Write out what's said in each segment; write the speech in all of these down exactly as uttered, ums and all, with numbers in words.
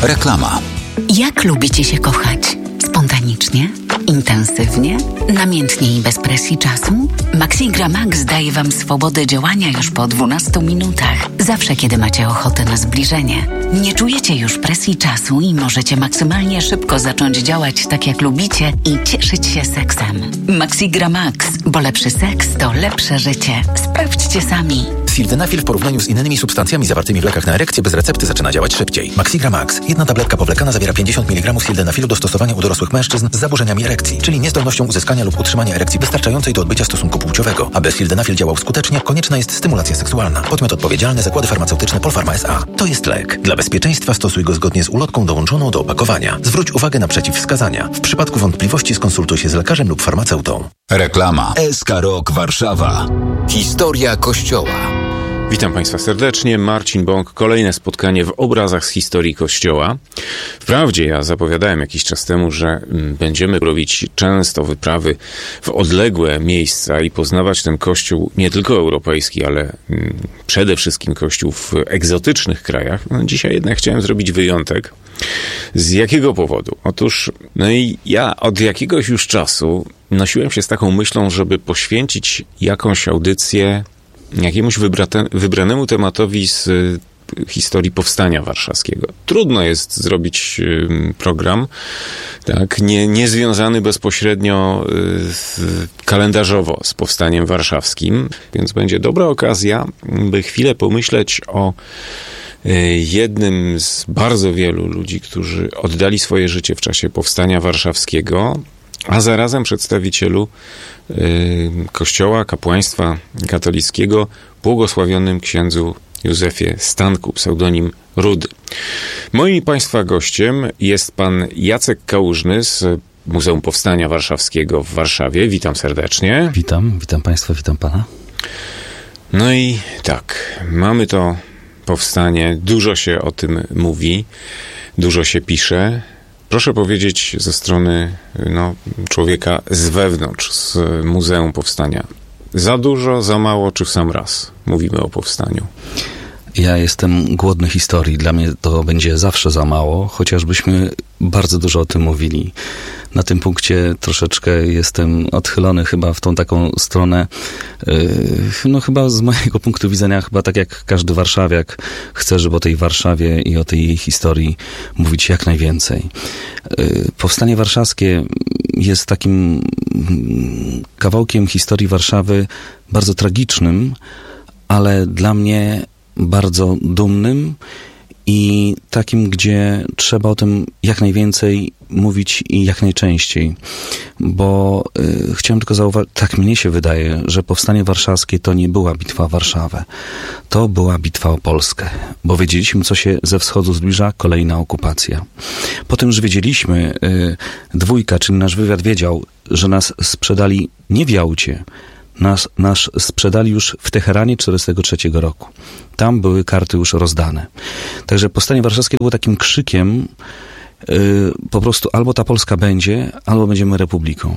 Reklama. Jak lubicie się kochać? Spontanicznie? Intensywnie? Namiętnie i bez presji czasu? Maxigra Max daje Wam swobodę działania już po dwunastu minutach. Zawsze, kiedy macie ochotę na zbliżenie. Nie czujecie już presji czasu i możecie maksymalnie szybko zacząć działać tak, jak lubicie i cieszyć się seksem. Maxigra Max, bo lepszy seks to lepsze życie. Sprawdźcie sami. Sildenafil w porównaniu z innymi substancjami zawartymi w lekach na erekcję bez recepty zaczyna działać szybciej. Maxigra Max. Jedna tabletka powlekana zawiera pięćdziesiąt miligramów sildenafilu do stosowania u dorosłych mężczyzn z zaburzeniami erekcji, czyli niezdolnością uzyskania lub utrzymania erekcji wystarczającej do odbycia stosunku płciowego. Aby sildenafil działał skutecznie, konieczna jest stymulacja seksualna. Podmiot odpowiedzialny: Zakłady Farmaceutyczne Polpharma S A. To jest lek. Dla bezpieczeństwa stosuj go zgodnie z ulotką dołączoną do opakowania. Zwróć uwagę na przeciwwskazania. W przypadku wątpliwości skonsultuj się z lekarzem lub farmaceutą. Reklama. S K Rock Warszawa. Historia Kościoła. Witam Państwa serdecznie, Marcin Bąk, kolejne spotkanie w obrazach z historii Kościoła. Wprawdzie ja zapowiadałem jakiś czas temu, że będziemy robić często wyprawy w odległe miejsca i poznawać ten Kościół nie tylko europejski, ale przede wszystkim Kościół w egzotycznych krajach. No, dzisiaj jednak chciałem zrobić wyjątek. Z jakiego powodu? Otóż, no i ja od jakiegoś już czasu nosiłem się z taką myślą, żeby poświęcić jakąś audycję jakiemuś wybrate, wybranemu tematowi z y, historii Powstania Warszawskiego. Trudno jest zrobić y, program, tak, nie, nie związany bezpośrednio y, kalendarzowo z Powstaniem Warszawskim, więc będzie dobra okazja, by chwilę pomyśleć o y, jednym z bardzo wielu ludzi, którzy oddali swoje życie w czasie Powstania Warszawskiego, a zarazem przedstawicielu y, Kościoła, kapłaństwa katolickiego, błogosławionym księdzu Józefie Stanku, pseudonim Rudy. Moim Państwa gościem jest pan Jacek Kałużny z Muzeum Powstania Warszawskiego w Warszawie. Witam serdecznie. Witam, witam Państwa, witam Pana. No i tak, mamy to powstanie, dużo się o tym mówi, dużo się pisze. Proszę powiedzieć ze strony no, człowieka z wewnątrz, z Muzeum Powstania. Za dużo, za mało, czy w sam raz mówimy o powstaniu? Ja jestem głodny historii. Dla mnie to będzie zawsze za mało, chociażbyśmy bardzo dużo o tym mówili. Na tym punkcie troszeczkę jestem odchylony chyba w tą taką stronę, no chyba z mojego punktu widzenia, chyba tak jak każdy warszawiak chce, żeby o tej Warszawie i o tej jej historii mówić jak najwięcej. Powstanie warszawskie jest takim kawałkiem historii Warszawy bardzo tragicznym, ale dla mnie bardzo dumnym i takim, gdzie trzeba o tym jak najwięcej mówić i jak najczęściej. Bo y, chciałem tylko zauważyć, tak mnie się wydaje, że Powstanie Warszawskie to nie była bitwa o Warszawę. To była bitwa o Polskę. Bo wiedzieliśmy, co się ze wschodu zbliża, kolejna okupacja. Potem, że wiedzieliśmy, y, dwójka, czyli nasz wywiad wiedział, że nas sprzedali nie w Jałcie, Nas, nas sprzedali już w Teheranie czterdziestego trzeciego roku. Tam były karty już rozdane. Także Powstanie Warszawskie było takim krzykiem yy, po prostu albo ta Polska będzie, albo będziemy republiką.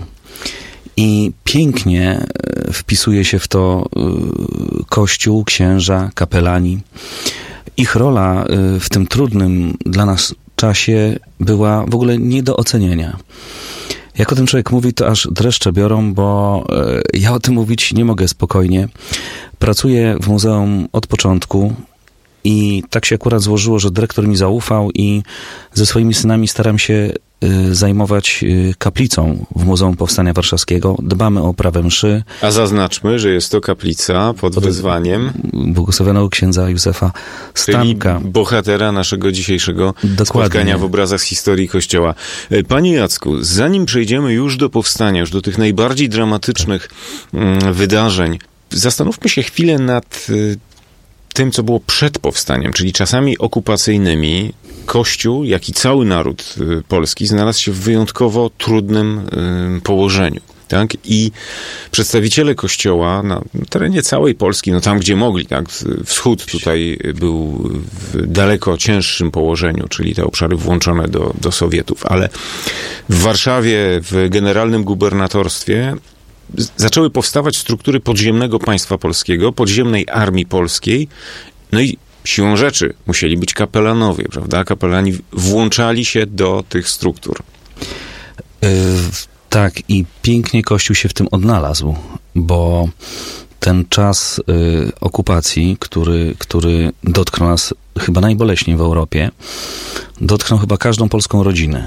I pięknie wpisuje się w to yy, Kościół, księża, kapelani. Ich rola yy, w tym trudnym dla nas czasie była w ogóle nie do ocenienia. Jak o tym człowiek mówi, to aż dreszcze biorą, bo y, ja o tym mówić nie mogę spokojnie. Pracuję w muzeum od początku i tak się akurat złożyło, że dyrektor mi zaufał i ze swoimi synami staram się y, zajmować y, kaplicą w Muzeum Powstania Warszawskiego. Dbamy o oprawę mszy. A zaznaczmy, że jest to kaplica pod, pod wezwaniem błogosławionego księdza Józefa Stanka. Czyli bohatera naszego dzisiejszego Dokładnie. spotkania w obrazach z historii Kościoła. Panie Jacku, zanim przejdziemy już do powstania, już do tych najbardziej dramatycznych tak. wydarzeń, zastanówmy się chwilę nad tym, co było przed powstaniem, czyli czasami okupacyjnymi. Kościół, jak i cały naród polski znalazł się w wyjątkowo trudnym y, położeniu. Tak? I przedstawiciele Kościoła na terenie całej Polski, no tam gdzie mogli, tak? Wschód tutaj był w daleko cięższym położeniu, czyli te obszary włączone do, do Sowietów, ale w Warszawie, w generalnym gubernatorstwie zaczęły powstawać struktury podziemnego państwa polskiego, podziemnej armii polskiej, no i siłą rzeczy musieli być kapelanowie, prawda? Kapelani włączali się do tych struktur. Yy, tak, i pięknie Kościół się w tym odnalazł, bo ten czas y, okupacji, który, który dotknął nas chyba najboleśniej w Europie, dotknął chyba każdą polską rodzinę.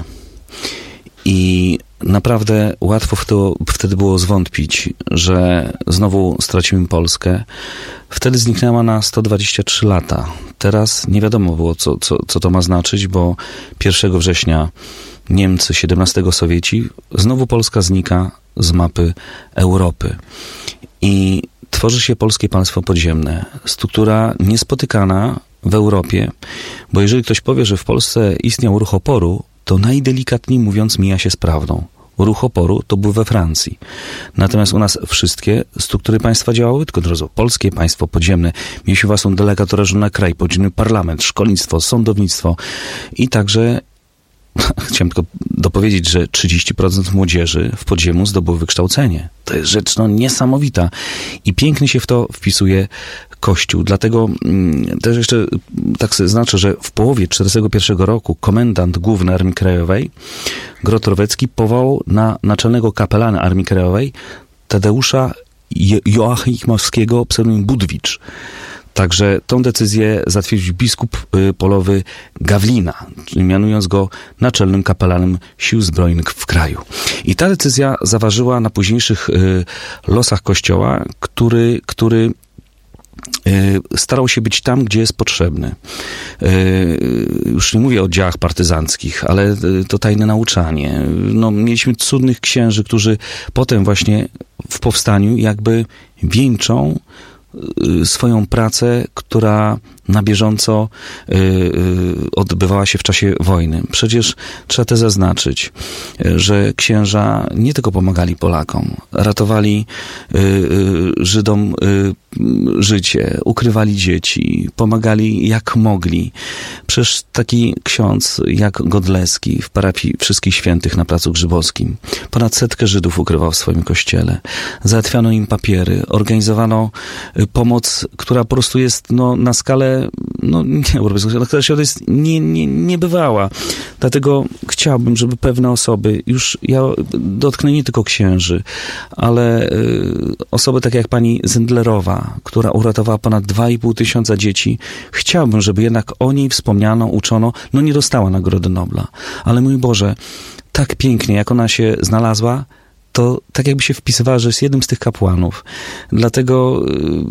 I naprawdę łatwo w to, wtedy było zwątpić, że znowu stracimy Polskę. Wtedy zniknęła na sto dwadzieścia trzy lata. Teraz nie wiadomo było, co, co, co to ma znaczyć, bo pierwszego września Niemcy, siedemnastego Sowieci, znowu Polska znika z mapy Europy. I tworzy się polskie państwo podziemne. Struktura niespotykana w Europie, bo jeżeli ktoś powie, że w Polsce istniał ruch oporu, to najdelikatniej mówiąc mija się z prawdą. Ruch oporu to był we Francji. Natomiast u nas wszystkie struktury państwa działały, tylko od razu polskie państwo podziemne. Mieliśmy własną delegaturę na kraj, podziemny parlament, szkolnictwo, sądownictwo i także chciałem tylko dopowiedzieć, że trzydzieści procent młodzieży w podziemiu zdobyło wykształcenie. To jest rzecz no, niesamowita. I pięknie się w to wpisuje Kościół. Dlatego mm, też jeszcze tak sobie znaczę, że w połowie czterdziestego pierwszego roku komendant główny Armii Krajowej Grot-Rowecki powołał na naczelnego kapelana Armii Krajowej Tadeusza Joachimowskiego, pseudonim Budwicz. Także tą decyzję zatwierdził biskup polowy Gawlina, czyli mianując go naczelnym kapelanem sił zbrojnych w kraju. I ta decyzja zaważyła na późniejszych losach Kościoła, który, który starał się być tam, gdzie jest potrzebny. Już nie mówię o oddziałach partyzanckich, ale to tajne nauczanie. No, mieliśmy cudnych księży, którzy potem właśnie w powstaniu jakby wieńczą swoją pracę, która na bieżąco y, y, odbywała się w czasie wojny. Przecież trzeba też zaznaczyć, że księża nie tylko pomagali Polakom, ratowali y, y, Żydom y, życie, ukrywali dzieci, pomagali jak mogli. Przecież taki ksiądz jak Godleski w parafii Wszystkich Świętych na Placu Grzybowskim ponad setkę Żydów ukrywał w swoim kościele. Załatwiano im papiery, organizowano pomoc, która po prostu jest no, na skalę no nie, która się jest nie, nie, niebywała. Dlatego chciałbym, żeby pewne osoby, już ja dotknę nie tylko księży, ale y, osoby takie jak pani Zendlerowa, która uratowała ponad dwa i pół tysiąca dzieci, chciałbym, żeby jednak o niej wspomniano, uczono, no nie dostała Nagrody Nobla. Ale mój Boże, tak pięknie, jak ona się znalazła, to tak jakby się wpisywała, że jest jednym z tych kapłanów. Dlatego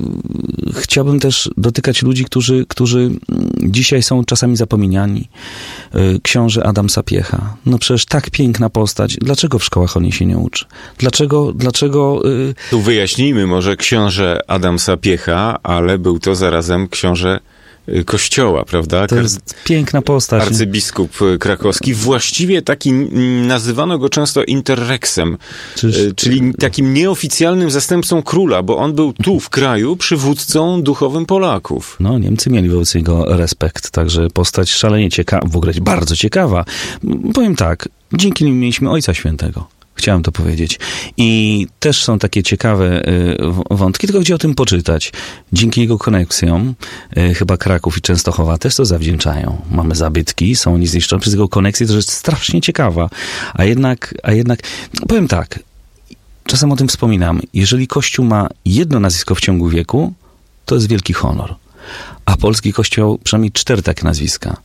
y, chciałbym też dotykać ludzi, którzy, którzy dzisiaj są czasami zapomniani. Y, książę Adam Sapiecha. No przecież tak piękna postać. Dlaczego w szkołach o niej się nie uczy? Dlaczego... dlaczego y... Tu wyjaśnijmy może książę Adam Sapiecha, ale był to zarazem książę Kościoła, prawda? To jest piękna postać. Arcybiskup krakowski. Właściwie taki, nazywano go często interreksem, Czyż... czyli takim nieoficjalnym zastępcą króla, bo on był tu w kraju przywódcą duchowym Polaków. No, Niemcy mieli wobec niego respekt, także postać szalenie ciekawa, w ogóle bardzo ciekawa. Powiem tak, dzięki nim mieliśmy Ojca Świętego. Chciałem to powiedzieć. I też są takie ciekawe y, wątki, tylko gdzie o tym poczytać. Dzięki jego koneksjom, y, chyba Kraków i Częstochowa też to zawdzięczają. Mamy zabytki, są niezniszczone przez jego koneksję, to jest strasznie ciekawa. A jednak, a jednak, powiem tak, czasem o tym wspominam, jeżeli Kościół ma jedno nazwisko w ciągu wieku, to jest wielki honor. A polski Kościół przynajmniej cztery takie nazwiska.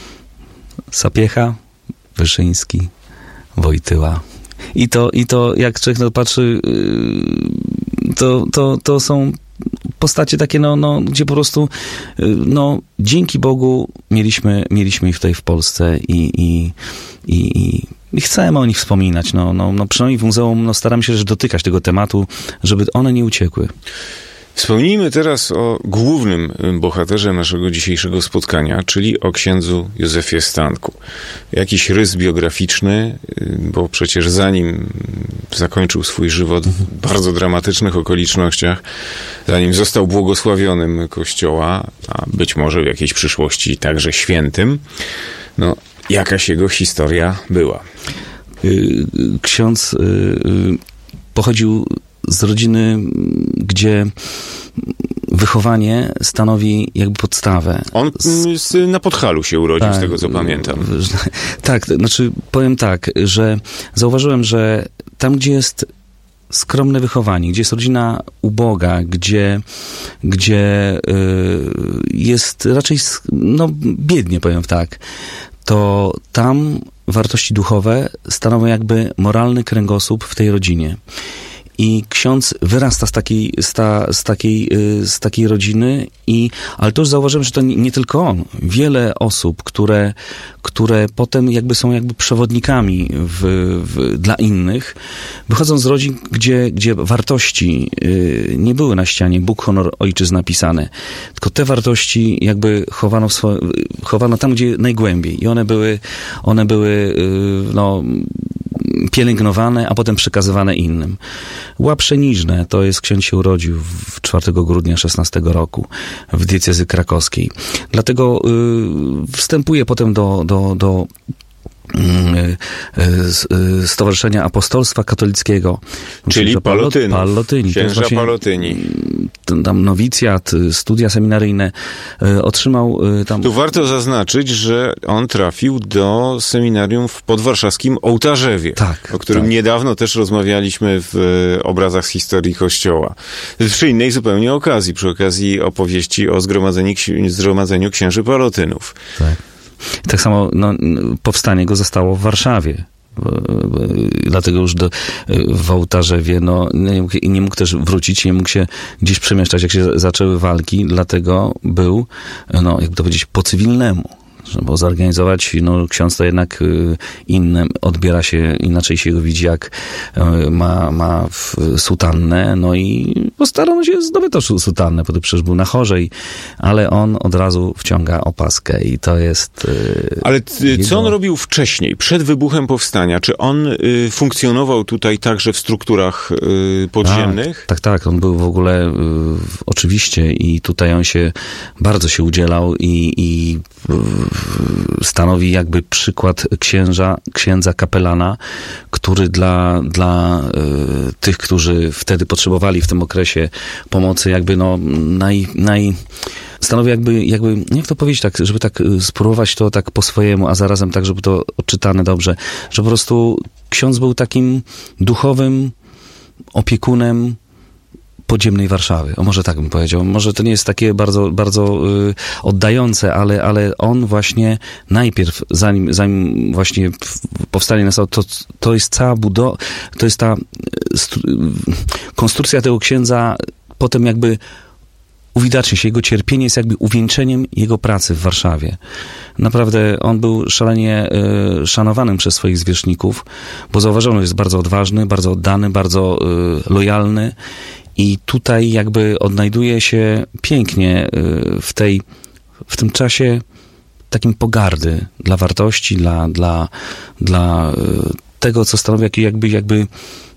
Sapiecha, Wyszyński, Wojtyła. I to, i to jak człowiek no, patrzy, to, to, to są postacie takie, no, no, gdzie po prostu no, dzięki Bogu mieliśmy, mieliśmy ich tutaj w Polsce i, i, i, i chcemy o nich wspominać. No, no, no, przynajmniej w muzeum no, staramy się też dotykać tego tematu, żeby one nie uciekły. Wspomnijmy teraz o głównym bohaterze naszego dzisiejszego spotkania, czyli o księdzu Józefie Stanku. Jakiś rys biograficzny, bo przecież zanim zakończył swój żywot w bardzo dramatycznych okolicznościach, zanim został błogosławionym Kościoła, a być może w jakiejś przyszłości także świętym, no jakaś jego historia była. Ksiądz pochodził z rodziny, gdzie wychowanie stanowi jakby podstawę. On z, na Podhalu się urodził, tak, z tego co pamiętam. Tak, znaczy powiem tak, że zauważyłem, że tam, gdzie jest skromne wychowanie, gdzie jest rodzina uboga, gdzie, gdzie y, jest raczej no, biednie, powiem tak, to tam wartości duchowe stanowią jakby moralny kręgosłup w tej rodzinie. I ksiądz wyrasta z takiej, z, ta, z, takiej, z takiej rodziny, i, ale to już zauważyłem, że to nie, nie tylko on. Wiele osób, które, które potem jakby są jakby przewodnikami w, w, dla innych, wychodzą z rodzin, gdzie, gdzie wartości y, nie były na ścianie, Bóg, honor, ojczyzna napisane, tylko te wartości jakby chowano, w swoje, chowano tam, gdzie najgłębiej. I one były, one były y, no, pielęgnowane, a potem przekazywane innym. Łapszeniżne, to jest, ksiądz się urodził w czwartego grudnia szesnastego roku w diecezji krakowskiej. Dlatego y, wstępuje potem do, do, do Stowarzyszenia Apostolstwa Katolickiego. Czyli Palotynów. Palotyni. Księża Palotyni. Tam nowicjat, studia seminaryjne otrzymał tam... Tu warto zaznaczyć, że on trafił do seminarium w podwarszawskim Ołtarzewie, tak, o którym tak. niedawno też rozmawialiśmy w obrazach z historii Kościoła. Przy innej zupełnie okazji, przy okazji opowieści o zgromadzeniu, zgromadzeniu księży Palotynów. Tak. Tak samo no, powstanie go zostało w Warszawie. Dlatego już do, w Ołtarzewie no, nie, mógł, nie mógł też wrócić, nie mógł się gdzieś przemieszczać, jak się zaczęły walki, dlatego był, no, jakby to powiedzieć, po cywilnemu. Bo zorganizować, no ksiądz to jednak inne, odbiera się, inaczej się go widzi, jak ma, ma sutannę, no i postarano się zdobyć to sutannę, bo to przecież był na chorzej, ale on od razu wciąga opaskę i to jest... Ale jego... co on robił wcześniej, przed wybuchem powstania? Czy on y, funkcjonował tutaj także w strukturach y, podziemnych? Tak, tak, tak, on był w ogóle y, oczywiście i tutaj on się, bardzo się udzielał i, i y, stanowi jakby przykład księża, księdza kapelana, który dla, dla y, tych, którzy wtedy potrzebowali w tym okresie pomocy, jakby no naj, naj stanowi jakby, jakby, jak to powiedzieć tak, żeby tak spróbować to tak po swojemu, a zarazem tak, żeby to odczytane dobrze, że po prostu ksiądz był takim duchowym opiekunem podziemnej Warszawy. O, może tak bym powiedział. Może to nie jest takie bardzo, bardzo y, oddające, ale, ale on właśnie najpierw, zanim, zanim właśnie powstanie nastał, to, to jest cała budowa, to jest ta stu, konstrukcja tego księdza, potem jakby uwidacznie się, jego cierpienie jest jakby uwieńczeniem jego pracy w Warszawie. Naprawdę on był szalenie y, szanowanym przez swoich zwierzchników, bo zauważono, że jest bardzo odważny, bardzo oddany, bardzo y, lojalny. I tutaj jakby odnajduje się pięknie w tej, w tym czasie takim pogardy dla wartości, dla, dla, dla tego, co stanowi jakby, jakby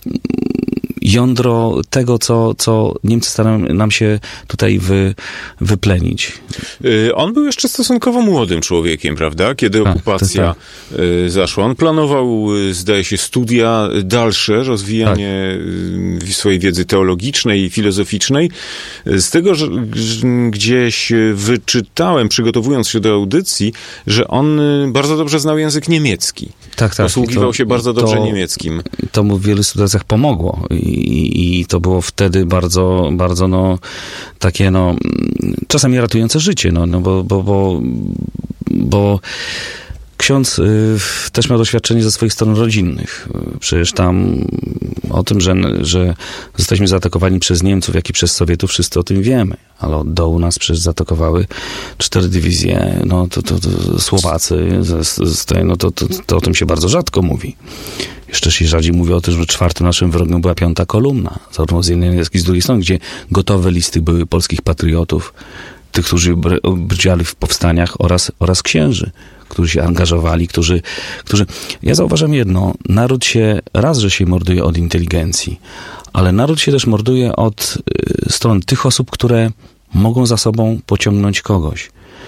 jądro tego, co, co Niemcy starają nam się tutaj wy, wyplenić. On był jeszcze stosunkowo młodym człowiekiem, prawda? Kiedy tak, okupacja tak. zaszła. On planował, zdaje się, studia dalsze, rozwijanie tak. swojej wiedzy teologicznej i filozoficznej. Z tego, że gdzieś wyczytałem, przygotowując się do audycji, że on bardzo dobrze znał język niemiecki. Tak, tak. Posługiwał to, się bardzo dobrze to, niemieckim. To mu w wielu sytuacjach pomogło. I, i to było wtedy bardzo, bardzo no, takie no, czasami ratujące życie, no, no bo, bo, bo, bo ksiądz y, też miał doświadczenie ze swoich stron rodzinnych. Przecież tam o tym, że, że zostaliśmy zaatakowani przez Niemców, jak i przez Sowietów, wszyscy o tym wiemy. Ale od dołu nas przecież zaatakowały cztery dywizje, no to, to, to Słowacy, z, z tej, no to, to, to o tym się bardzo rzadko mówi. Jeszcze się rzadziej mówi o tym, że czwartym naszym wrogiem była piąta kolumna, zarówno z jednej, jak i z drugiej strony, gdzie gotowe listy były polskich patriotów, tych, którzy brali w powstaniach oraz, oraz księży, którzy się angażowali, którzy, którzy... Ja zauważam jedno, naród się, raz, że się morduje od inteligencji, ale naród się też morduje od y, strony tych osób, które mogą za sobą pociągnąć kogoś.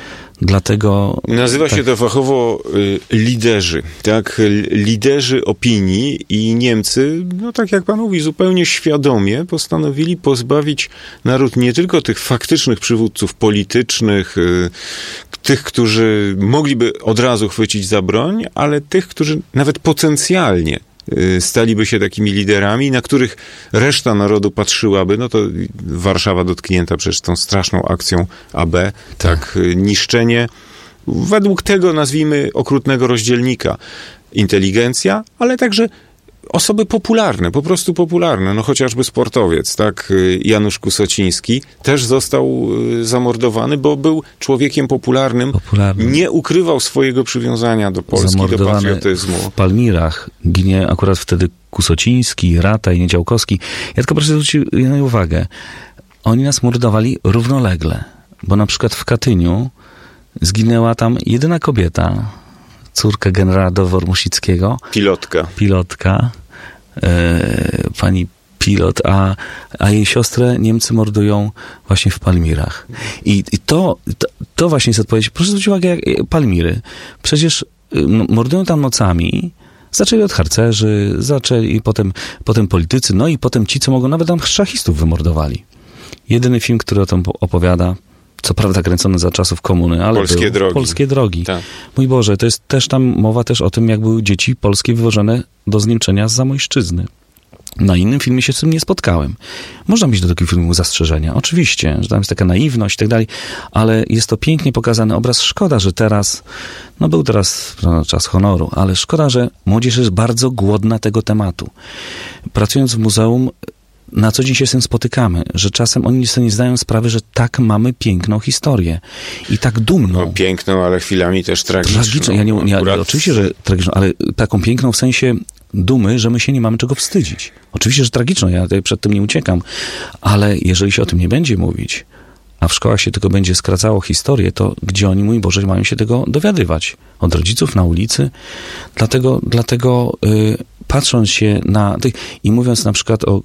Dlatego... Nazywa tak, się to fachowo y, liderzy, tak? Liderzy opinii i Niemcy, no tak jak pan mówi, zupełnie świadomie postanowili pozbawić naród nie tylko tych faktycznych przywódców politycznych, y, tych, którzy mogliby od razu chwycić za broń, ale tych, którzy nawet potencjalnie staliby się takimi liderami, na których reszta narodu patrzyłaby, no to Warszawa dotknięta przecież tą straszną akcją A B, tak, tak niszczenie według tego, nazwijmy, okrutnego rozdzielnika. Inteligencja, ale także osoby popularne, po prostu popularne, no chociażby sportowiec, tak, Janusz Kusociński też został zamordowany, bo był człowiekiem popularnym, popularny. Nie ukrywał swojego przywiązania do Polski, do patriotyzmu. W Palmirach ginie akurat wtedy Kusociński, Rataj, Niedziałkowski. Ja tylko proszę zwrócić na uwagę, oni nas mordowali równolegle, bo na przykład w Katyniu zginęła tam jedyna kobieta, córka generała Dowbor-Muśnickiego. Pilotka. Pilotka. E, pani pilot, a, a jej siostrę Niemcy mordują właśnie w Palmirach. I, i to, to, to właśnie jest odpowiedź. Proszę zwrócić uwagę, jak Palmiry. Przecież no, mordują tam nocami. Zaczęli od harcerzy, zaczęli potem, potem politycy, no i potem ci, co mogą, nawet tam szachistów wymordowali. Jedyny film, który o tym opowiada, co prawda kręcony za czasów komuny, ale Polskie był, drogi. Polskie drogi. Tak. Mój Boże, to jest też tam mowa też o tym, jak były dzieci polskie wywożone do zniemczenia z Zamojszczyzny. Na innym filmie się z tym nie spotkałem. Można mieć do takiego filmu zastrzeżenia. Oczywiście, że tam jest taka naiwność i tak dalej, ale jest to pięknie pokazany obraz. Szkoda, że teraz, no był teraz no, czas honoru, ale szkoda, że młodzież jest bardzo głodna tego tematu. Pracując w muzeum, na co dzień się z tym spotykamy, że czasem oni sobie nie zdają sprawy, że tak mamy piękną historię i tak dumną. No piękną, ale chwilami też tragiczną. Tragiczną, ja nie, ja, Akurat... oczywiście, że tragiczną, ale taką piękną w sensie dumy, że my się nie mamy czego wstydzić. Oczywiście, że tragiczną, ja tutaj przed tym nie uciekam, ale jeżeli się o tym nie będzie mówić, a w szkołach się tylko będzie skracało historię, to gdzie oni, mój Boże, mają się tego dowiadywać? Od rodziców, na ulicy? Dlatego, dlatego yy, patrząc się na tych i mówiąc na przykład o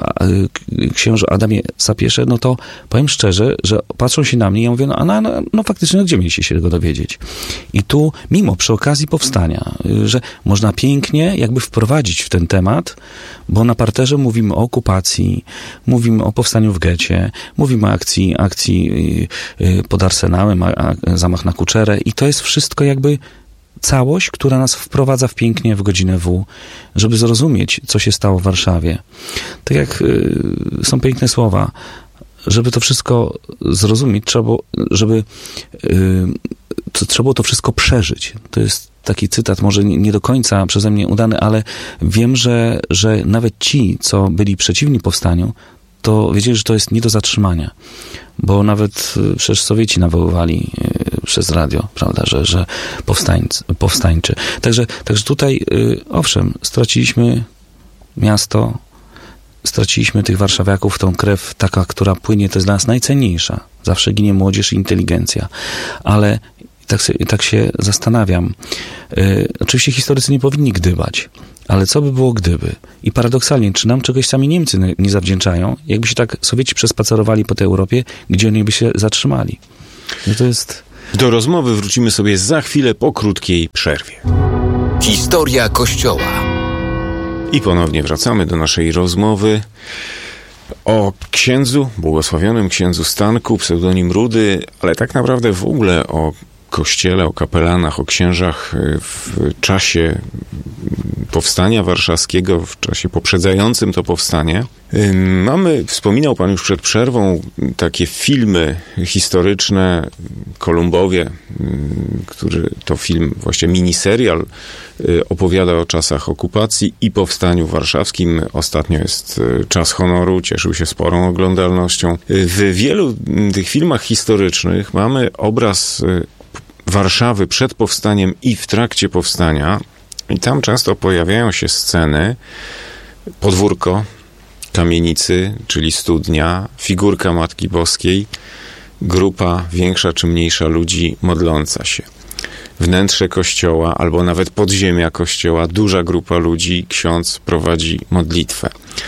y, y, księżu Adamie Sapiesze, no to powiem szczerze, że patrzą się na mnie i ja mówię, no, no, no, no faktycznie, no, gdzie mieliście się tego dowiedzieć? I tu, mimo przy okazji powstania, y, że można pięknie jakby wprowadzić w ten temat, bo na parterze mówimy o okupacji, mówimy o powstaniu w getcie, mówimy o akcji, akcji y, y, pod Arsenałem, a, a, zamach na Kuczerę i to jest wszystko jakby całość, która nas wprowadza w pięknie w godzinę W, żeby zrozumieć, co się stało w Warszawie. Tak jak y, są piękne słowa, żeby to wszystko zrozumieć, trzeba było, żeby y, to, trzeba było to wszystko przeżyć. To jest taki cytat, może nie, nie do końca przeze mnie udany, ale wiem, że, że nawet ci, co byli przeciwni powstaniu, to wiedzieli, że to jest nie do zatrzymania. Bo nawet przecież Sowieci nawoływali przez radio, prawda, że, że powstańcy, powstańczy. Także, także tutaj, owszem, straciliśmy miasto, straciliśmy tych warszawiaków, tą krew taka, która płynie, to jest dla nas najcenniejsza. Zawsze ginie młodzież i inteligencja. Ale tak, tak się zastanawiam. Yy, oczywiście historycy nie powinni gdybać, ale co by było gdyby? I paradoksalnie, czy nam czegoś sami Niemcy nie zawdzięczają, jakby się tak Sowieci przespacerowali po tej Europie, gdzie oni by się zatrzymali? No to jest... Do rozmowy wrócimy sobie za chwilę po krótkiej przerwie. Historia Kościoła. I ponownie wracamy do naszej rozmowy o księdzu, błogosławionym księdzu Stanku, pseudonim Rudy, ale tak naprawdę w ogóle o kościele, o kapelanach, o księżach w czasie powstania warszawskiego, w czasie poprzedzającym to powstanie. Mamy, wspominał pan już przed przerwą, takie filmy historyczne, Kolumbowie, który to film, właściwie miniserial, opowiada o czasach okupacji i powstaniu warszawskim. Ostatnio jest Czas honoru, cieszył się sporą oglądalnością. W wielu tych filmach historycznych mamy obraz Warszawy przed powstaniem i w trakcie powstania i tam często pojawiają się sceny, podwórko kamienicy, czyli studnia, figurka Matki Boskiej, grupa większa czy mniejsza ludzi modląca się. Wnętrze kościoła albo nawet podziemia kościoła, duża grupa ludzi, ksiądz prowadzi modlitwę.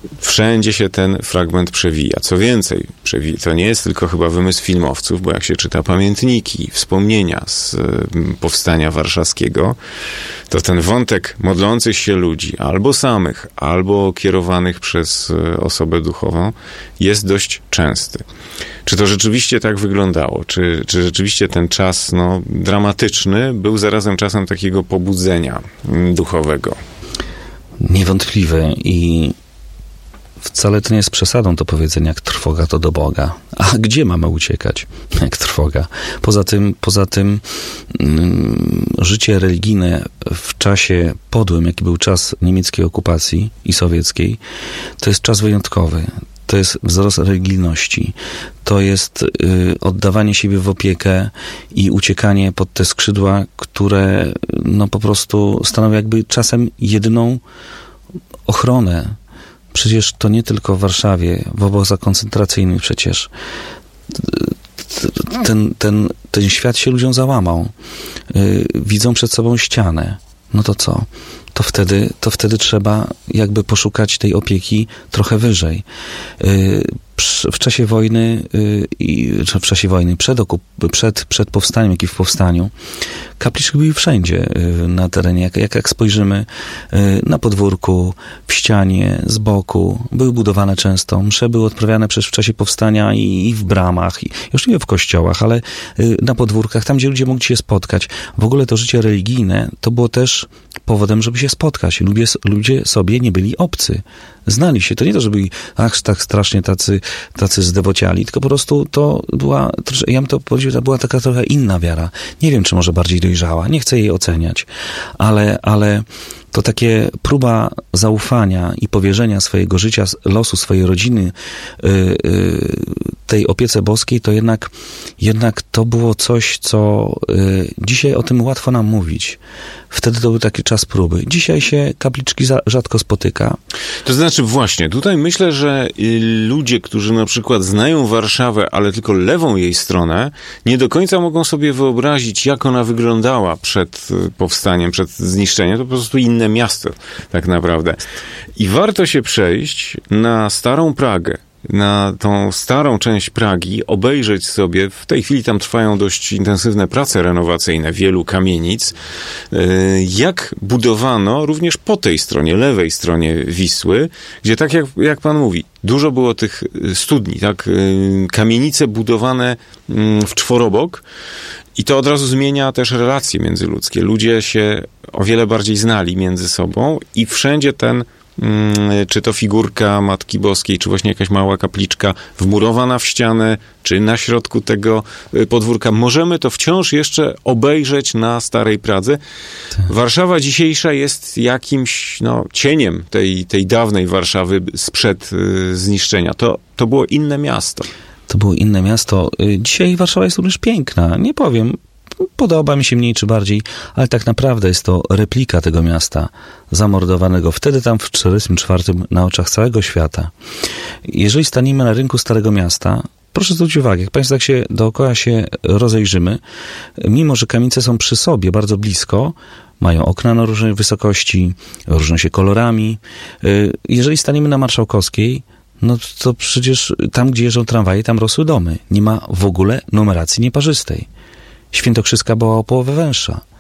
Wszędzie się ten fragment przewija. Co więcej, przewi- to nie jest tylko chyba wymysł filmowców, bo jak się czyta pamiętniki, wspomnienia z y, powstania warszawskiego, to ten wątek modlących się ludzi, albo samych, albo kierowanych przez y, osobę duchową, jest dość częsty. Czy to rzeczywiście tak wyglądało? Czy, czy rzeczywiście ten czas no, dramatyczny był zarazem czasem takiego pobudzenia y, duchowego? Niewątpliwe i wcale to nie jest przesadą to powiedzenie, jak trwoga to do Boga. A gdzie mamy uciekać, jak trwoga? Poza tym, poza tym mm, życie religijne w czasie podłym, jaki był czas niemieckiej okupacji i sowieckiej, to jest czas wyjątkowy. To jest wzrost religijności. To jest y, oddawanie siebie w opiekę i uciekanie pod te skrzydła, które no po prostu stanowią jakby czasem jedyną ochronę. Przecież to nie tylko w Warszawie, w obozach koncentracyjnych przecież. Ten, ten, ten świat się ludziom załamał. Yy, widzą przed sobą ścianę. No to co? To wtedy, to wtedy trzeba jakby poszukać tej opieki trochę wyżej. Yy, w czasie wojny, yy, w czasie wojny, przed, okup, przed, przed powstaniem, jak i w powstaniu, kapliczki były wszędzie yy, na terenie. Jak, jak, jak spojrzymy yy, na podwórku, w ścianie, z boku, były budowane często. Msze były odprawiane przecież w czasie powstania i, i w bramach, i, już nie w kościołach, ale yy, na podwórkach, tam gdzie ludzie mogli się spotkać. W ogóle to życie religijne to było też powodem, żeby się spotkać. Ludzie, ludzie sobie nie byli obcy. Znali się. To nie to, że byli ach, tak strasznie tacy, tacy zdewociali, tylko po prostu to była, ja bym to powiedział, to była taka trochę inna wiara. Nie wiem, czy może bardziej dojrzała. Nie chcę jej oceniać. Ale, ale to takie próba zaufania i powierzenia swojego życia, losu swojej rodziny yy, yy, tej opiece boskiej, to jednak, jednak to było coś, co yy, dzisiaj o tym łatwo nam mówić. Wtedy to był taki czas próby. Dzisiaj się kapliczki za, rzadko spotyka. To znaczy właśnie, tutaj myślę, że ludzie, którzy na przykład znają Warszawę, ale tylko lewą jej stronę, nie do końca mogą sobie wyobrazić, jak ona wyglądała przed powstaniem, przed zniszczeniem. To po prostu inne miasto tak naprawdę. I warto się przejść na Starą Pragę, na tą starą część Pragi, obejrzeć sobie, w tej chwili tam trwają dość intensywne prace renowacyjne wielu kamienic, jak budowano również po tej stronie, lewej stronie Wisły, gdzie tak jak, jak pan mówi, dużo było tych studni, tak, kamienice budowane w czworobok. I to od razu zmienia też relacje międzyludzkie. Ludzie się o wiele bardziej znali między sobą i wszędzie ten, czy to figurka Matki Boskiej, czy właśnie jakaś mała kapliczka wmurowana w ścianę, czy na środku tego podwórka. Możemy to wciąż jeszcze obejrzeć na Starej Pradze. Tak. Warszawa dzisiejsza jest jakimś no, cieniem tej, tej dawnej Warszawy sprzed y, zniszczenia. To, to było inne miasto. To było inne miasto. Dzisiaj Warszawa jest również piękna. Nie powiem, podoba mi się mniej czy bardziej, ale tak naprawdę jest to replika tego miasta zamordowanego wtedy tam w czterdziestym czwartym na oczach całego świata. Jeżeli staniemy na rynku Starego Miasta, proszę zwrócić uwagę, jak Państwo tak się dookoła się rozejrzymy, mimo że kamienice są przy sobie bardzo blisko, mają okna na różnej wysokości, różnią się kolorami. Jeżeli staniemy na Marszałkowskiej, no to przecież tam, gdzie jeżdżą tramwaje, tam rosły domy. Nie ma w ogóle numeracji nieparzystej. Świętokrzyska była o połowę węższa.